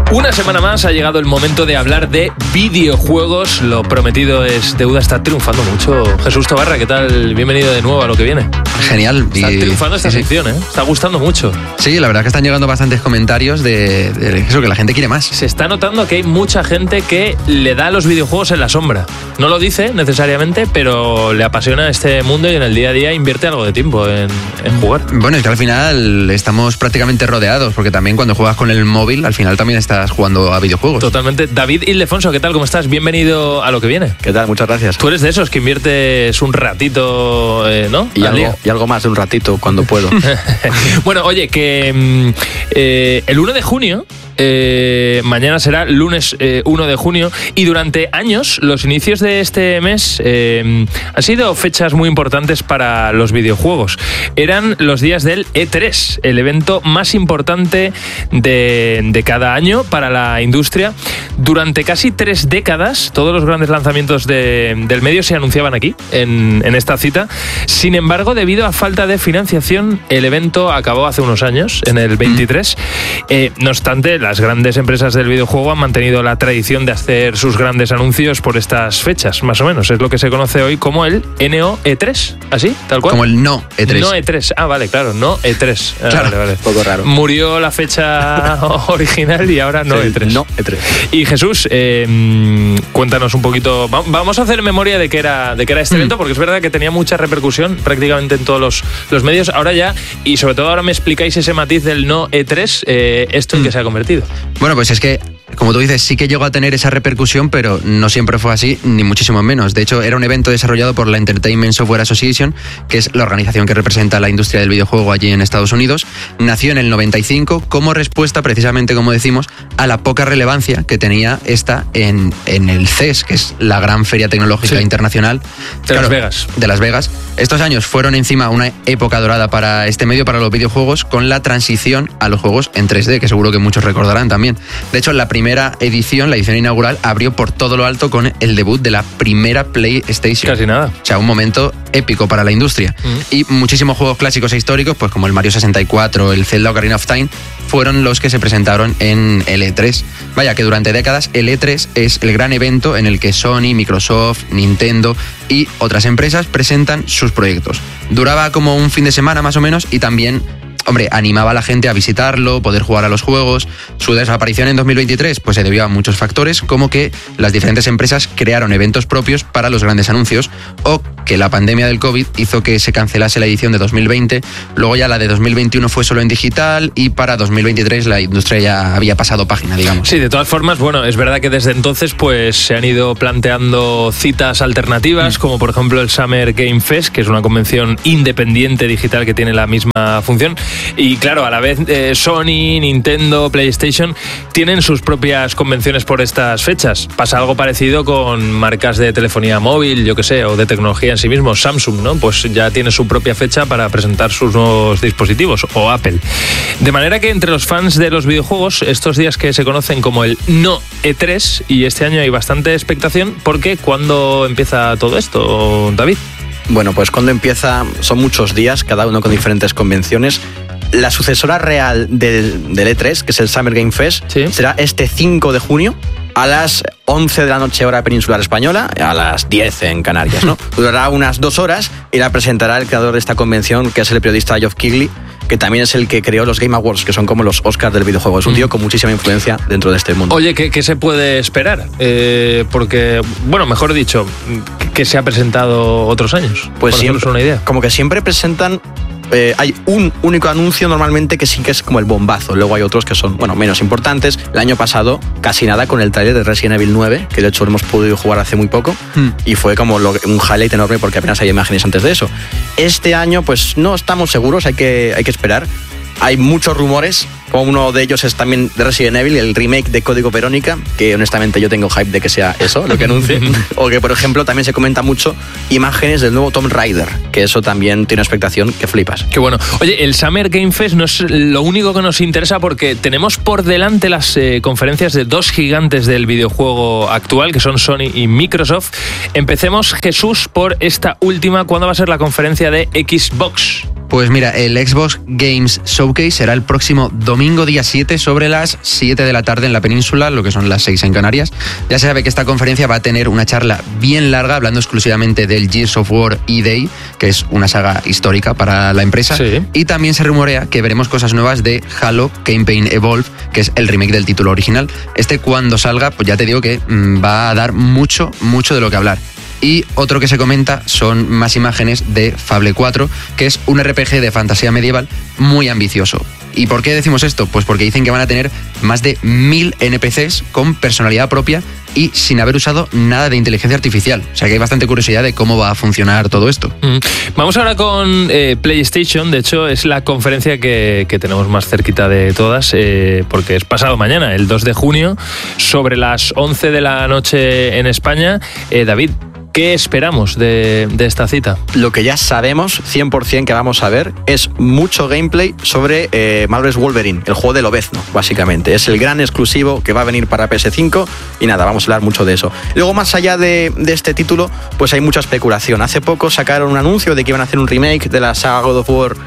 Una semana más ha llegado el momento de hablar de videojuegos. Lo prometido es deuda. Está triunfando mucho. Jesús Tobarra, ¿qué tal? Bienvenido de nuevo a Lo que viene. Genial. Está triunfando esta sección, ¿eh? Está gustando mucho. Sí, la verdad que están llegando bastantes comentarios de eso, que la gente quiere más. Se está notando que hay mucha gente que le da a los videojuegos en la sombra. No lo dice necesariamente, pero le apasiona este mundo y en el día a día invierte algo de tiempo en jugar. Bueno, es que al final estamos prácticamente rodeados, porque también cuando juegas con el móvil, al final también estás jugando a videojuegos. Totalmente. David Ildefonso, ¿qué tal? ¿Cómo estás? Bienvenido a Lo que viene. ¿Qué tal? Muchas gracias. Tú eres de esos que inviertes un ratito, ¿no? Y algo más de un ratito cuando puedo. Bueno, oye, que el 1 de junio... mañana será lunes 1 de junio y durante años los inicios de este mes han sido fechas muy importantes para los videojuegos. Eran los días del E3, el evento más importante de cada año para la industria. Durante casi 3 décadas todos los grandes lanzamientos del medio se anunciaban aquí, en esta cita. Sin embargo, debido a falta de financiación, el evento acabó hace unos años, en el 23. No obstante, las grandes empresas del videojuego han mantenido la tradición de hacer sus grandes anuncios por estas fechas, más o menos. Es lo que se conoce hoy como el NO E3, ¿así? ¿Tal cual? Como el No E3. No E3. Ah, vale, claro, No E3. Claro, vale. Un poco raro. Murió la fecha original y ahora No E3. No E3. Y Jesús, cuéntanos un poquito. Vamos a hacer memoria de qué era este evento, porque es verdad que tenía mucha repercusión prácticamente en todos los medios. Ahora ya, y sobre todo ahora me explicáis ese matiz del No E3, esto en qué se ha convertido. Bueno, pues es que, como tú dices, sí que llegó a tener esa repercusión, pero no siempre fue así, ni muchísimo menos. De hecho, era un evento desarrollado por la Entertainment Software Association, que es la organización que representa la industria del videojuego allí en Estados Unidos. Nació en el 95 como respuesta, precisamente como decimos, a la poca relevancia que tenía esta en el CES, que es la gran feria tecnológica internacional. De Las Vegas. De Las Vegas. Estos años fueron encima una época dorada para este medio, para los videojuegos, con la transición a los juegos en 3D, que seguro que muchos recordarán también. De hecho, la primera edición, la edición inaugural, abrió por todo lo alto con el debut de la primera PlayStation. Casi nada. O sea, un momento épico para la industria. Y muchísimos juegos clásicos e históricos, pues como el Mario 64, el Zelda Ocarina of Time, fueron los que se presentaron en el E3. Vaya, que durante décadas el E3 es el gran evento en el que Sony, Microsoft, Nintendo y otras empresas presentan sus proyectos. Duraba como un fin de semana más o menos y también, hombre, animaba a la gente a visitarlo, poder jugar a los juegos. Su desaparición en 2023 pues se debió a muchos factores, como que las diferentes empresas crearon eventos propios para los grandes anuncios, o que la pandemia del COVID hizo que se cancelase la edición de 2020, luego ya la de 2021 fue solo en digital y para 2023 la industria ya había pasado página, digamos. Sí, de todas formas, bueno, es verdad que desde entonces pues se han ido planteando citas alternativas, como por ejemplo el Summer Game Fest, que es una convención independiente digital que tiene la misma función. Y claro, a la vez Sony, Nintendo, PlayStation tienen sus propias convenciones por estas fechas. Pasa algo parecido con marcas de telefonía móvil, yo que sé, o de tecnología en sí mismo. Samsung, ¿no? Pues ya tiene su propia fecha para presentar sus nuevos dispositivos, o Apple. De manera que entre los fans de los videojuegos, estos días que se conocen como el No E3, y este año hay bastante expectación, porque ¿cuándo empieza todo esto, David? Bueno, pues cuando empieza son muchos días, cada uno con diferentes convenciones. La sucesora real del E3, que es el Summer Game Fest, ¿sí?, será este 5 de junio a las 11 de la noche hora peninsular española, a las 10 en Canarias, ¿no? Durará unas 2 horas y la presentará el creador de esta convención, que es el periodista Geoff Keighley, que también es el que creó los Game Awards, que son como los Oscars del videojuego. Es un tío con muchísima influencia dentro de este mundo. Oye, ¿qué se puede esperar? Porque, bueno, mejor dicho, ¿qué se ha presentado otros años? Pues por siempre, una idea. Como que siempre presentan... hay un único anuncio normalmente que sí que es como el bombazo. Luego hay otros que son, bueno, menos importantes. El año pasado, casi nada con el tráiler de Resident Evil 9, que de hecho lo hemos podido jugar hace muy poco, y fue como un highlight enorme porque apenas hay imágenes antes de eso. Este año, pues no estamos seguros, hay que esperar. Hay muchos rumores, como uno de ellos es también de Resident Evil, el remake de Código Verónica, que honestamente yo tengo hype de que sea eso, lo que anuncie. O que, por ejemplo, también se comenta mucho imágenes del nuevo Tomb Raider, que eso también tiene una expectación que flipas. Qué bueno. Oye, el Summer Game Fest no es lo único que nos interesa, porque tenemos por delante las conferencias de dos gigantes del videojuego actual, que son Sony y Microsoft. Empecemos, Jesús, por esta última. ¿Cuándo va a ser la conferencia de Xbox? Pues mira, el Xbox Games Showcase será el próximo domingo domingo día 7 sobre las 7 de la tarde en la península, lo que son las 6 en Canarias. Ya se sabe que esta conferencia va a tener una charla bien larga hablando exclusivamente del Gears of War E-Day, que es una saga histórica para la empresa. Sí. Y también se rumorea que veremos cosas nuevas de Halo Campaign Evolve, que es el remake del título original. Cuando salga, pues ya te digo que va a dar mucho de lo que hablar. Y otro que se comenta son más imágenes de Fable 4, que es un RPG de fantasía medieval muy ambicioso. ¿Y por qué decimos esto? Pues porque dicen que van a tener más de 1000 NPCs con personalidad propia y sin haber usado nada de inteligencia artificial. O sea que hay bastante curiosidad de cómo va a funcionar todo esto. Vamos ahora con PlayStation. De hecho, es la conferencia que tenemos más cerquita de todas, porque es pasado mañana, el 2 de junio, sobre las 11 de la noche en España. David, ¿qué esperamos de esta cita? Lo que ya sabemos 100% que vamos a ver es mucho gameplay sobre Marvel's Wolverine, el juego de Lobezno, básicamente. Es el gran exclusivo que va a venir para PS5 y nada, vamos a hablar mucho de eso. Luego, más allá de este título, pues hay mucha especulación. Hace poco sacaron un anuncio de que iban a hacer un remake de la saga God of War,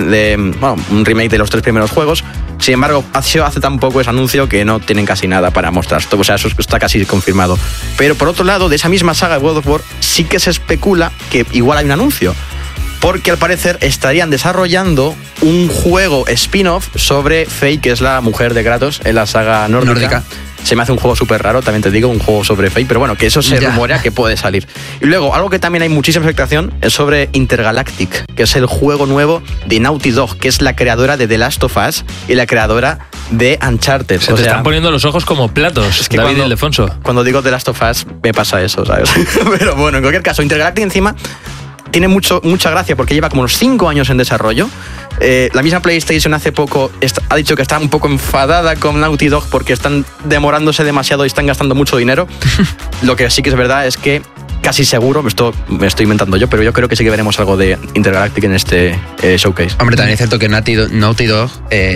un remake de los 3 primeros juegos. Sin embargo, hace tan poco ese anuncio que no tienen casi nada para mostrar. O sea, eso está casi confirmado. Pero por otro lado, de esa misma saga de God of War, sí que se especula que igual hay un anuncio. Porque al parecer estarían desarrollando un juego spin-off sobre Faye, que es la mujer de Kratos en la saga nórdica. Se me hace un juego súper raro, también te digo, un juego sobre Faye, pero bueno, que eso se rumorea que puede salir. Y luego, algo que también hay muchísima expectación es sobre Intergalactic, que es el juego nuevo de Naughty Dog, que es la creadora de The Last of Us y la creadora de Uncharted. Se te están poniendo los ojos como platos, es que David Ildefonso. Cuando digo The Last of Us, me pasa eso, ¿sabes? Pero bueno, en cualquier caso, Intergalactic encima tiene mucha gracia porque lleva como unos 5 años en desarrollo. La misma PlayStation hace poco ha dicho que está un poco enfadada con Naughty Dog porque están demorándose demasiado y están gastando mucho dinero. Lo que sí que es verdad es que casi seguro, esto me estoy inventando yo, pero yo creo que sí que veremos algo de Intergalactic en este showcase. Hombre, también es cierto que Naughty Dog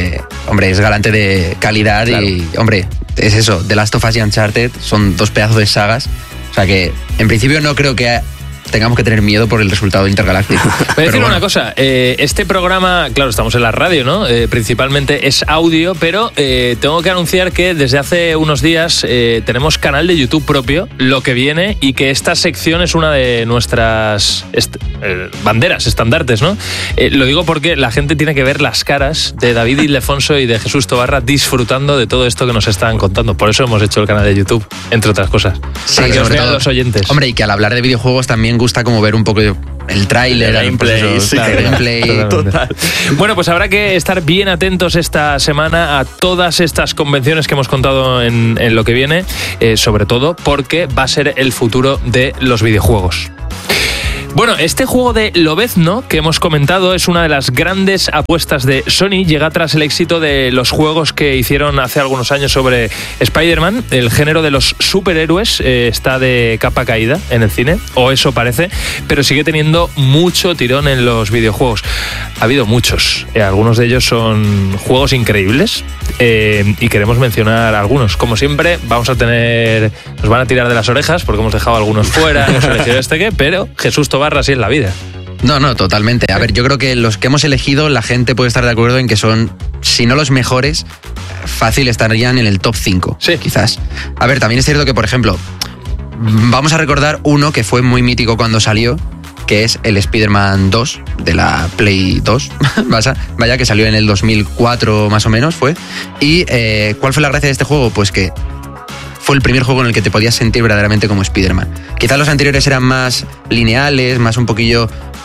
es garante de calidad, claro. Y, hombre, es eso, The Last of Us y Uncharted son 2 pedazos de sagas. O sea que, en principio, no creo que tengamos que tener miedo por el resultado de Intergalactic. Voy a decir una cosa, este programa, claro, estamos en la radio, ¿no? Principalmente es audio, pero tengo que anunciar que desde hace unos días tenemos canal de YouTube propio, Lo que viene, y que esta sección es una de nuestras banderas, estandartes, ¿no? Lo digo porque la gente tiene que ver las caras de David Ildefonso y de Jesús Tobarra disfrutando de todo esto que nos están contando. Por eso hemos hecho el canal de YouTube, entre otras cosas. Sí, para que os vean los oyentes. Hombre, y que al hablar de videojuegos también gusta como ver un poco el tráiler, el gameplay, gameplay. Total. Bueno, pues habrá que estar bien atentos esta semana a todas estas convenciones que hemos contado en lo que viene, sobre todo porque va a ser el futuro de los videojuegos. Bueno, este juego de Lobezno que hemos comentado es una de las grandes apuestas de Sony. Llega tras el éxito de los juegos que hicieron hace algunos años sobre Spider-Man. El género de los superhéroes está de capa caída en el cine, o eso parece, pero sigue teniendo mucho tirón en los videojuegos. Ha habido muchos. Algunos de ellos son juegos increíbles y queremos mencionar algunos. Como siempre, nos van a tirar de las orejas porque hemos dejado algunos fuera, hemos elegido pero Jesús Tobarra, así es la vida. No, totalmente. A ver, yo creo que los que hemos elegido, la gente puede estar de acuerdo en que son, si no los mejores, fácil estarían en el top 5, sí. Quizás. A ver, también es cierto que, por ejemplo, vamos a recordar uno que fue muy mítico cuando salió, que es el Spider-Man 2 de la Play 2, vaya, que salió en el 2004 más o menos fue. Y ¿cuál fue la gracia de este juego? Pues que fue el primer juego en el que te podías sentir verdaderamente como Spider-Man. Quizás los anteriores eran más lineales, más un poquillo...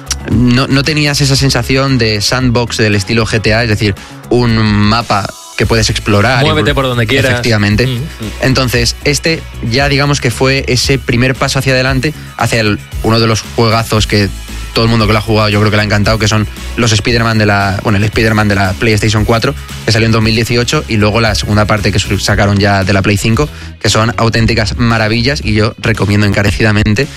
No tenías esa sensación de sandbox del estilo GTA, es decir, un mapa que puedes explorar. Muévete por donde quieras. Efectivamente. Entonces, este ya digamos que fue ese primer paso hacia adelante, hacia uno de los juegazos que todo el mundo que lo ha jugado yo creo que le ha encantado, que son los Spider-Man el Spider-Man de la PlayStation 4, que salió en 2018, y luego la segunda parte que sacaron ya de la Play 5, que son auténticas maravillas y yo recomiendo encarecidamente.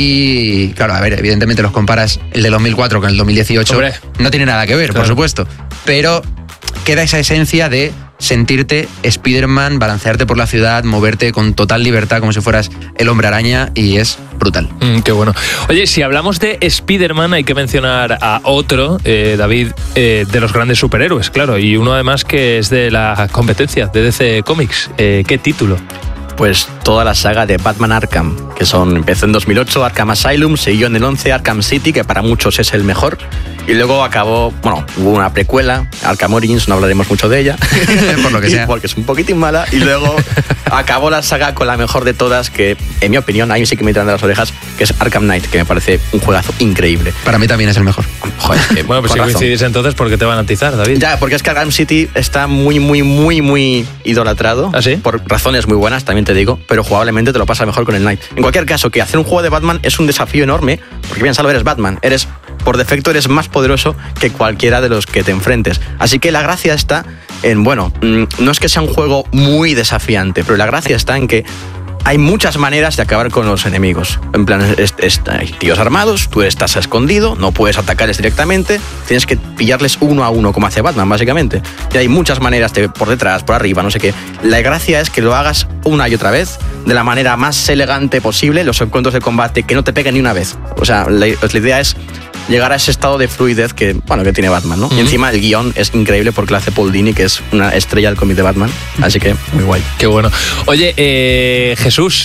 Y claro, a ver, evidentemente los comparas el de 2004 con el 2018, ¡hombre! No tiene nada que ver, claro, por supuesto, pero queda esa esencia de sentirte Spider-Man, balancearte por la ciudad, moverte con total libertad como si fueras el Hombre Araña, y es brutal. Qué bueno. Oye, si hablamos de Spider-Man hay que mencionar a otro, David, de los grandes superhéroes, claro, y uno además que es de la competencia de DC Comics. ¿Qué título? Pues toda la saga de Batman Arkham, que empezó en 2008, Arkham Asylum, siguió en el 11 Arkham City, que para muchos es el mejor, y luego hubo una precuela, Arkham Origins, no hablaremos mucho de ella, por lo que sea, porque es un poquitín mala, y luego acabó la saga con la mejor de todas, que en mi opinión, a mí sí que me tiran de las orejas, que es Arkham Knight, que me parece un juegazo increíble. Para mí también es el mejor. Joder, bueno, pues si coincidís entonces, ¿por qué te van a atizar, David? Ya, porque es que Arkham City está muy idolatrado. ¿Ah, sí? Por razones muy buenas, también te digo, pero jugablemente te lo pasa mejor con el Knight. En cualquier caso, que hacer un juego de Batman es un desafío enorme, porque piénsalo, eres Batman, por defecto eres más poderoso que cualquiera de los que te enfrentes. Así que la gracia está en, no es que sea un juego muy desafiante, pero la gracia está en que hay muchas maneras de acabar con los enemigos. En plan, hay tíos armados, tú estás escondido, no puedes atacarles directamente, tienes que pillarles uno a uno, como hace Batman, básicamente. Y hay muchas maneras, por detrás, por arriba, no sé qué. La gracia es que lo hagas una y otra vez, de la manera más elegante posible, los encuentros de combate que no te peguen ni una vez. O sea, la idea es llegar a ese estado de fluidez que tiene Batman, ¿no? Y encima el guión es increíble porque lo hace Paul Dini, que es una estrella del cómic de Batman, así que muy guay. Qué bueno. Oye, Jesús,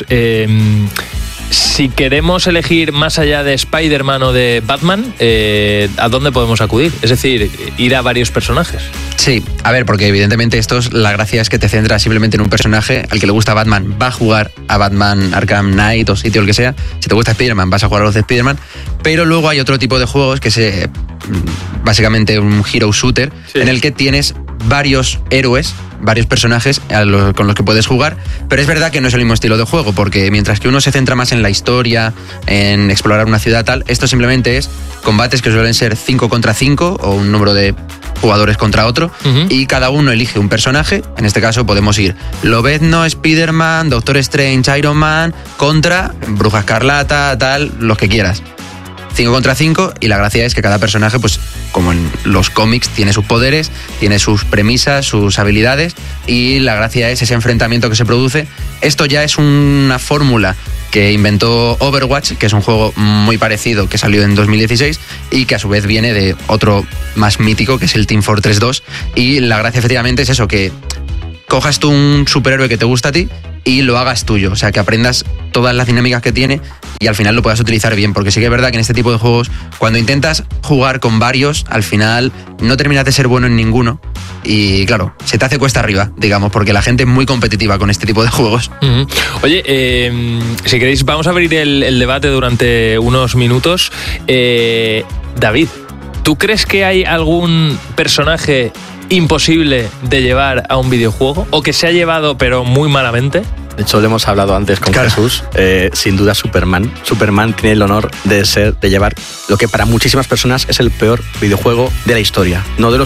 si queremos elegir más allá de Spider-Man o de Batman, ¿a dónde podemos acudir? Es decir, ir a varios personajes. Sí, a ver, porque evidentemente la gracia es que te centras simplemente en un personaje. Al que le gusta Batman va a jugar a Batman Arkham Knight o City o el que sea. Si te gusta Spider-Man vas a jugar a los de Spider-Man. Pero luego hay otro tipo de juegos que es básicamente un hero shooter, sí, en el que tienes varios héroes, varios personajes con los que puedes jugar, pero es verdad que no es el mismo estilo de juego, porque mientras que uno se centra más en la historia, en explorar una ciudad tal, esto simplemente es combates que suelen ser 5 contra 5 o un número de jugadores contra otro, y cada uno elige un personaje. En este caso podemos ir Lobezno, Spider-Man, Doctor Strange, Iron Man, contra Bruja Escarlata, tal, los que quieras. 5 contra 5, y la gracia es que cada personaje, pues como en los cómics, tiene sus poderes, tiene sus premisas, sus habilidades, y la gracia es ese enfrentamiento que se produce. Esto ya es una fórmula que inventó Overwatch, que es un juego muy parecido que salió en 2016 y que a su vez viene de otro más mítico, que es el Team Fortress 2, y la gracia efectivamente es eso, que cojas tú un superhéroe que te gusta a ti y lo hagas tuyo, o sea, que aprendas todas las dinámicas que tiene y al final lo puedas utilizar bien, porque sí que es verdad que en este tipo de juegos, cuando intentas jugar con varios, al final no terminas de ser bueno en ninguno y claro, se te hace cuesta arriba, digamos, porque la gente es muy competitiva con este tipo de juegos. Oye, si queréis vamos a abrir el debate durante unos minutos. David, ¿tú crees que hay algún personaje imposible de llevar a un videojuego o que se ha llevado pero muy malamente? De hecho, lo hemos hablado antes con Jesús. Sin duda, Superman. Superman tiene el honor de llevar lo que para muchísimas personas es el peor videojuego de la historia. No de los